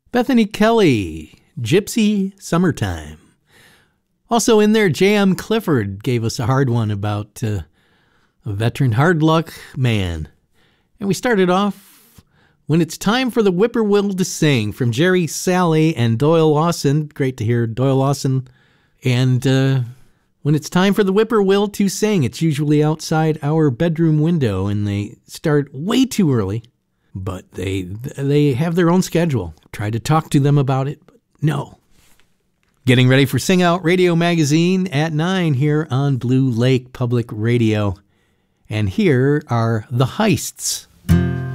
Bethany Kelly, Gypsy Summertime. Also in there, J.M. Clifford gave us a hard one about a veteran hard luck man. And we started off, When It's Time for the Whippoorwill to Sing, from Jerry Salley and Doyle Lawson. Great to hear Doyle Lawson. And when it's time for the whippoorwill to sing, it's usually outside our bedroom window, and they start way too early. But they have their own schedule. Try to talk to them about it, but no. Getting ready for Sing Out Radio Magazine at 9 here on Blue Lake Public Radio. And here are The Heists.